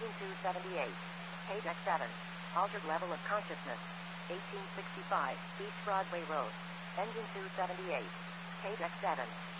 Engine 278. Page X7. Altered level of consciousness. 1865, East Broadway Road. Engine 278. Page X7.